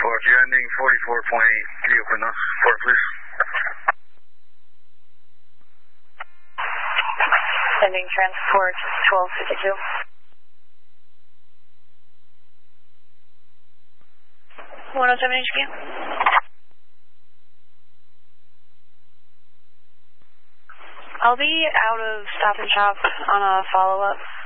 transport. You're ending 44.8. Can you open the port, please? Ending transport 1252. 107 HQ. I'll be out of Stop and Shop on a follow-up.